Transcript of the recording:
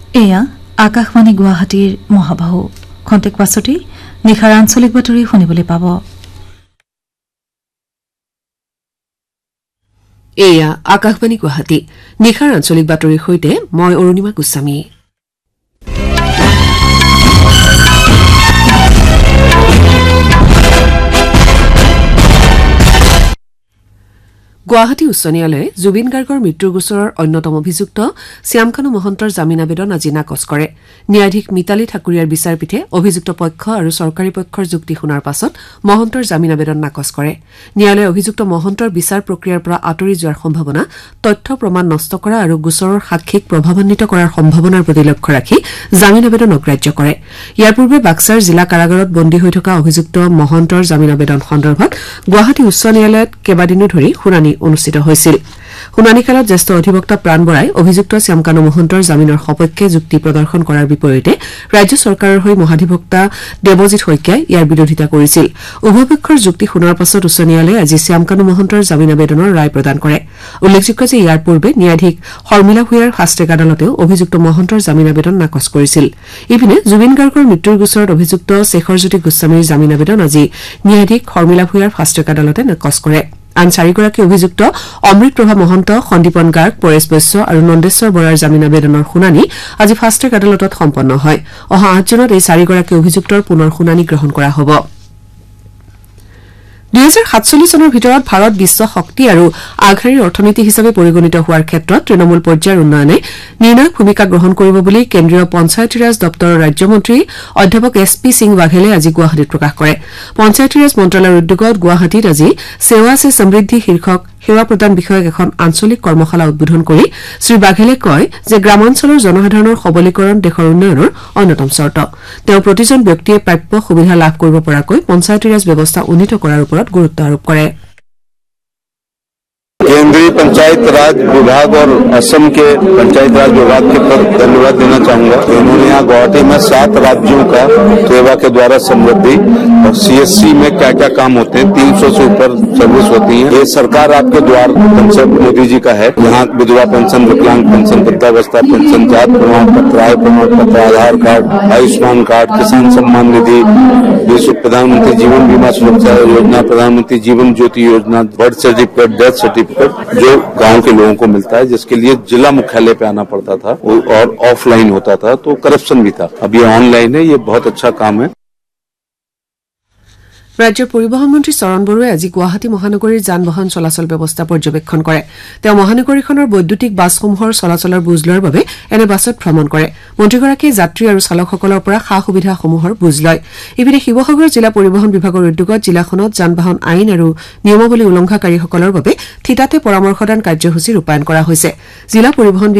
এয়া আকাশবাণী গুৱাহাটীৰ মহাবাহু খন্তেক পাছতে নিশাৰ আঞ্চলিক বাতৰি শুনিবলৈ পাব। এয়া আকাশবাণী গুৱাহাটী নিশাৰ আঞ্চলিক বাতৰিৰ সৈতে মই অৰুণিমা গোস্বামী। গুৱাহাটী উচ্চ ন্যায়ালয়ে জুবিন গাৰ্গৰ মৃত্যুৰ গোচৰৰ অন্যতম অভিযুক্ত শ্যামকানু মহন্তৰ জামিন আবেদন আজি নাকচ কৰে। ন্যায়াধীশ মিতালী ঠাকুৰীয়াৰ বিচাৰপীঠে অভিযুক্ত পক্ষ আৰু চৰকাৰী পক্ষৰ যুক্তি শুনাৰ পাছত মহন্তৰ জামিন আবেদন নাকচ কৰে। ন্যায়ালয়ে অভিযুক্ত মহন্তৰ বিচাৰ প্ৰক্ৰিয়াৰ পৰা আঁতৰি যোৱাৰ সম্ভাৱনা, তথ্য প্ৰমাণ নষ্ট কৰা আৰু গোচৰৰ সাক্ষীক প্ৰভাৱান্বিত কৰাৰ সম্ভাৱনাৰ প্ৰতি লক্ষ্য ৰাখি জামিন আবেদন অগ্ৰাহ্য কৰে। ইয়াৰ পূৰ্বে বাক্সাৰ জিলা কাৰাগাৰত বন্দী হৈ থকা অভিযুক্ত মহন্তৰ জামিন আবেদন সন্দৰ্ভত গুৱাহাটী উচ্চ ন্যায়ালয়ত কেইবাদিনো ধৰি শুনানি অনুষ্ঠিত হৈছিল। শুনানিকালত জ্যেষ্ঠ অধিবক্তা প্ৰাণ বৰাই অভিযুক্ত শ্যামকানু মহন্তৰ জামিনৰ সপক্ষে যুক্তি প্ৰদৰ্শন কৰাৰ বিপৰীতে ৰাজ্য চৰকাৰৰ হৈ মহাধিবক্তা দেৱজিৎ শইকীয়াই ইয়াৰ বিৰোধিতা কৰিছিল। উভয় পক্ষৰ যুক্তি শুনাৰ পাছত উচ্চ ন্যায়ালয়ে আজি শ্যামকানু মহন্তৰ জামিন আবেদনৰ ৰায় প্ৰদান কৰে। উল্লেখযোগ্য যে ইয়াৰ পূৰ্বে ন্যায়াধীশ শৰ্মিলা ভূঞাৰ ফাষ্টট্ৰেক আদালতেও অভিযুক্ত মহন্তৰ জামিন আবেদন নাকচ কৰিছিল। ইপিনে জুবিন গাৰ্গৰ মৃত্যুৰ গোচৰত অভিযুক্ত শেখৰজ্যোতি গোস্বামীৰ জামিন আবেদন আজি ন্যায়াধীশ শৰ্মিলা ভূঞাৰ ফাষ্টট্ৰেক আদালতে নাকচ কৰে। আন চাৰিগৰাকী অভিযুক্ত অমৃত প্ৰভা মহন্ত, সন্দীপন গাৰ্গ, পৰেশ বৈশ্য আৰু নন্দেশ্বৰ বৰাৰ জামিন আবেদনৰ শুনানি আজি ফাষ্টট্ৰেক আদালতত সম্পন্ন হয়। অহা ৮ জুনত এই চাৰিগৰাকী অভিযুক্তৰ পুনৰ শুনানি গ্ৰহণ কৰা হ'ব। ২০৪৭ চনৰ ভিতৰত ভাৰত বিশ্ব শক্তি আৰু আগশাৰীৰ অৰ্থনীতি হিচাপে পৰিগণিত হোৱাৰ ক্ষেত্ৰত তৃণমূল পৰ্যায়ৰ উন্নয়নে নিৰ্ণায়ক ভূমিকা গ্ৰহণ কৰিব বুলি কেন্দ্ৰীয় পঞ্চায়তী ৰাজ দপ্তৰৰ ৰাজ্যমন্ত্ৰী অধ্যাপক SP সিং বাঘেলে আজি গুৱাহাটীত প্ৰকাশ কৰে। পঞ্চায়তী ৰাজ মন্ত্ৰালয়ৰ উদ্যোগত গুৱাহাটীত আজি সেৱা সে সমৃদ্ধি শীৰ্ষক সেৱা প্ৰদান বিষয়ক এখন আঞ্চলিক কৰ্মশালা উদ্বোধন কৰি শ্ৰীবাঘেলে কয় যে গ্ৰামাঞ্চলৰ জনসাধাৰণৰ সবলীকৰণ দেশৰ উন্নয়নৰ অন্যতম চৰ্ত। তেওঁ প্ৰতিজন ব্যক্তিয়ে প্ৰাপ্য সুবিধা লাভ কৰিব পৰাকৈ পঞ্চায়তী ৰাজ ব্যৱস্থা উন্নীত কৰাৰ ওপৰত গুৰুত্ব আৰোপ কৰে। केंद्रीय पंचायत राज विभाग और असम के पंचायत राज विभाग के पर धन्यवाद देना चाहूंगा। उन्होंने यहाँ गुवाहाटी में 7 राज्यों का सेवा के द्वारा समृद्धि और CSC में क्या क्या काम होते हैं, 300 से ऊपर सर्विस होती है। ये सरकार आपके द्वार कंसेप्ट मोदी जी का है। यहाँ विधवा पेंशन, विकलांग पेंशन, वृद्धावस्था पेंशन, जात प्रमाण पत्र, आय प्रमाण पत्र, आधार कार्ड, आयुष्मान कार्ड, किसान सम्मान निधि, प्रधानमंत्री जीवन बीमा सुरक्षा योजना, प्रधानमंत्री जीवन ज्योति योजना, बर्थ सर्टिफिकेट, डेथ सर्टिफिकेट जो गांव के लोगों को मिलता है, जिसके लिए जिला मुख्यालय पे आना पड़ता था और ऑफलाइन होता था, तो करप्शन भी था। अब ये ऑनलाइन है, ये बहुत अच्छा काम है। ৰাজ্যৰ পৰিবহণ মন্ত্ৰী চৰণ বৰুৱাই আজি গুৱাহাটী মহানগৰীৰ যান বাহন চলাচল ব্যৱস্থা পৰ্যবেক্ষণ কৰে। তেওঁ মহানগৰীখনৰ বৈদ্যুতিক বাছসমূহৰ চলাচলৰ বুজ লোৱাৰ বাবে এনে বাছত ভ্ৰমণ কৰে। মন্ত্ৰীগৰাকীয়ে যাত্ৰী আৰু চালকসকলৰ পৰা সা সুবিধাসমূহৰ বুজ লয়। ইপিনে শিৱসাগৰ জিলা পৰিবহণ বিভাগৰ উদ্যোগত জিলাখনত যান বাহন আইন আৰু নিয়মাৱলী উলংঘাকাৰীসকলৰ বাবে থিতাতে পৰামৰ্শদান কাৰ্যসূচী ৰূপায়ণ কৰা হৈছে। জিলা পৰিবহণ